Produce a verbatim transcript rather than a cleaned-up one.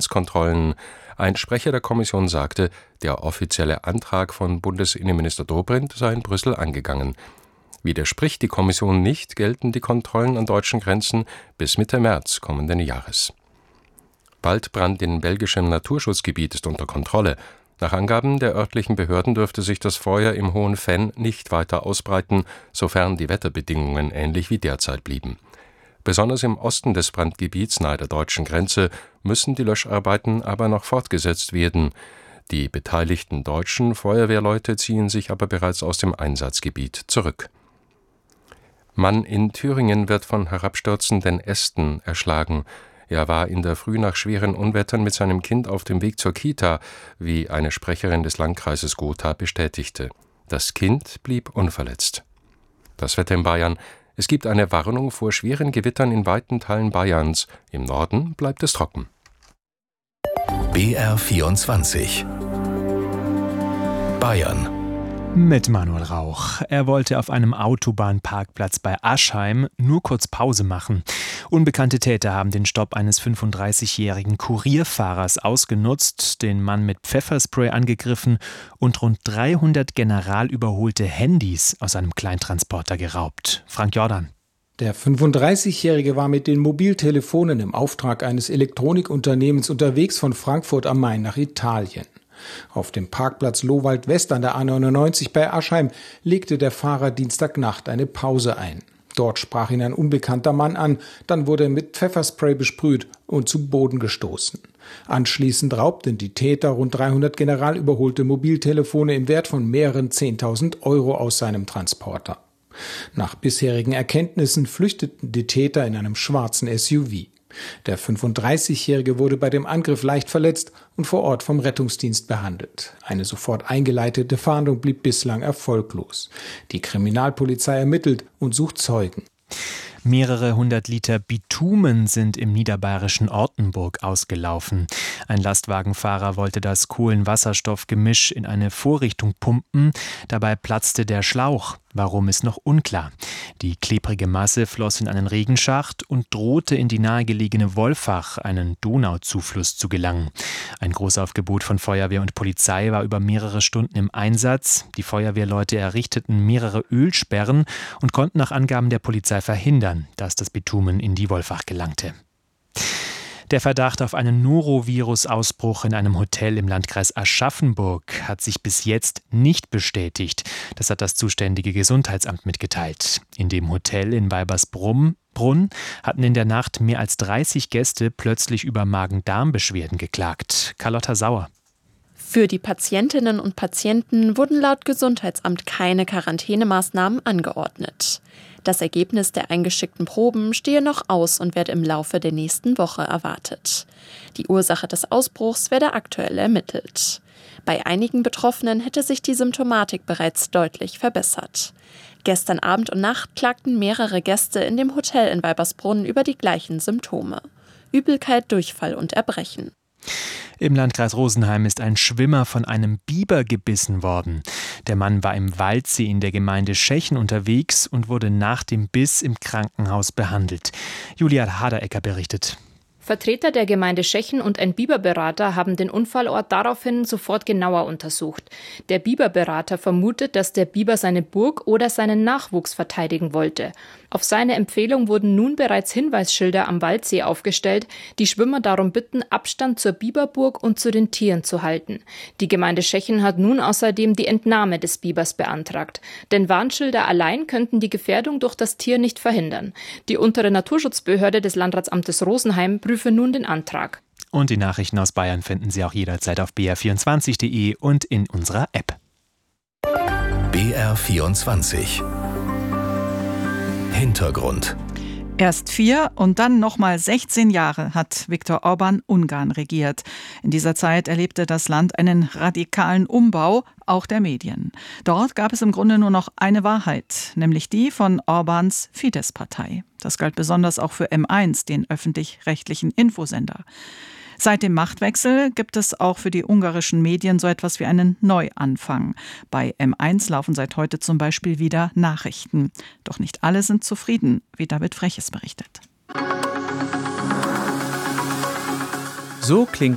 Grenzkontrollen. Ein Sprecher der Kommission sagte, der offizielle Antrag von Bundesinnenminister Dobrindt sei in Brüssel angegangen. Widerspricht die Kommission nicht, gelten die Kontrollen an deutschen Grenzen bis Mitte März kommenden Jahres. Waldbrand in belgischem Naturschutzgebiet ist unter Kontrolle. Nach Angaben der örtlichen Behörden dürfte sich das Feuer im Hohen Venn nicht weiter ausbreiten, sofern die Wetterbedingungen ähnlich wie derzeit blieben. Besonders im Osten des Brandgebiets nahe der deutschen Grenze müssen die Löscharbeiten aber noch fortgesetzt werden. Die beteiligten deutschen Feuerwehrleute ziehen sich aber bereits aus dem Einsatzgebiet zurück. Mann in Thüringen wird von herabstürzenden Ästen erschlagen. Er war in der Früh nach schweren Unwettern mit seinem Kind auf dem Weg zur Kita, wie eine Sprecherin des Landkreises Gotha bestätigte. Das Kind blieb unverletzt. Das Wetter in Bayern. Es gibt eine Warnung vor schweren Gewittern in weiten Teilen Bayerns. Im Norden bleibt es trocken. B R vierundzwanzig Bayern mit Manuel Rauch. Er wollte auf einem Autobahnparkplatz bei Aschheim nur kurz Pause machen. Unbekannte Täter haben den Stopp eines fünfunddreißigjährigen Kurierfahrers ausgenutzt, den Mann mit Pfefferspray angegriffen und rund dreihundert generalüberholte Handys aus einem Kleintransporter geraubt. Frank Jordan. Der fünfunddreißigjährige war mit den Mobiltelefonen im Auftrag eines Elektronikunternehmens unterwegs von Frankfurt am Main nach Italien. Auf dem Parkplatz Lohwald West an der A neunundneunzig bei Aschheim legte der Fahrer Dienstagnacht eine Pause ein. Dort sprach ihn ein unbekannter Mann an, dann wurde er mit Pfefferspray besprüht und zu Boden gestoßen. Anschließend raubten die Täter rund dreihundert generalüberholte Mobiltelefone im Wert von mehreren zehntausend Euro aus seinem Transporter. Nach bisherigen Erkenntnissen flüchteten die Täter in einem schwarzen S U V. Der fünfunddreißigjährige wurde bei dem Angriff leicht verletzt und vor Ort vom Rettungsdienst behandelt. Eine sofort eingeleitete Fahndung blieb bislang erfolglos. Die Kriminalpolizei ermittelt und sucht Zeugen. Mehrere hundert Liter Bitumen sind im niederbayerischen Ortenburg ausgelaufen. Ein Lastwagenfahrer wollte das Kohlenwasserstoffgemisch in eine Vorrichtung pumpen. Dabei platzte der Schlauch. Warum, ist noch unklar. Die klebrige Masse floss in einen Regenschacht und drohte in die nahegelegene Wolfach, einen Donauzufluss, zu gelangen. Ein Großaufgebot von Feuerwehr und Polizei war über mehrere Stunden im Einsatz. Die Feuerwehrleute errichteten mehrere Ölsperren und konnten nach Angaben der Polizei verhindern, dass das Bitumen in die Wolfach gelangte. Der Verdacht auf einen Norovirus-Ausbruch in einem Hotel im Landkreis Aschaffenburg hat sich bis jetzt nicht bestätigt. Das hat das zuständige Gesundheitsamt mitgeteilt. In dem Hotel in Weibersbrunn hatten in der Nacht mehr als dreißig Gäste plötzlich über Magen-Darm-Beschwerden geklagt. Carlotta Sauer. Für die Patientinnen und Patienten wurden laut Gesundheitsamt keine Quarantänemaßnahmen angeordnet. Das Ergebnis der eingeschickten Proben stehe noch aus und werde im Laufe der nächsten Woche erwartet. Die Ursache des Ausbruchs werde aktuell ermittelt. Bei einigen Betroffenen hätte sich die Symptomatik bereits deutlich verbessert. Gestern Abend und Nacht klagten mehrere Gäste in dem Hotel in Weibersbrunn über die gleichen Symptome: Übelkeit, Durchfall und Erbrechen. Im Landkreis Rosenheim ist ein Schwimmer von einem Biber gebissen worden. Der Mann war im Waldsee in der Gemeinde Schechen unterwegs und wurde nach dem Biss im Krankenhaus behandelt. Julia Haderecker berichtet. Vertreter der Gemeinde Schechen und ein Biberberater haben den Unfallort daraufhin sofort genauer untersucht. Der Biberberater vermutet, dass der Biber seine Burg oder seinen Nachwuchs verteidigen wollte. Auf seine Empfehlung wurden nun bereits Hinweisschilder am Waldsee aufgestellt, die Schwimmer darum bitten, Abstand zur Biberburg und zu den Tieren zu halten. Die Gemeinde Schechen hat nun außerdem die Entnahme des Bibers beantragt. Denn Warnschilder allein könnten die Gefährdung durch das Tier nicht verhindern. Die untere Naturschutzbehörde des Landratsamtes Rosenheim prüft für nun den Antrag. Und die Nachrichten aus Bayern finden Sie auch jederzeit auf b r vierundzwanzig punkt de und in unserer App. B R vierundzwanzig Hintergrund. Erst vier und dann nochmal sechzehn Jahre hat Viktor Orban Ungarn regiert. In dieser Zeit erlebte das Land einen radikalen Umbau, auch der Medien. Dort gab es im Grunde nur noch eine Wahrheit, nämlich die von Orbans Fidesz-Partei. Das galt besonders auch für M eins, den öffentlich-rechtlichen Infosender. Seit dem Machtwechsel gibt es auch für die ungarischen Medien so etwas wie einen Neuanfang. Bei M eins laufen seit heute zum Beispiel wieder Nachrichten. Doch nicht alle sind zufrieden, wie David Freches berichtet. So klingt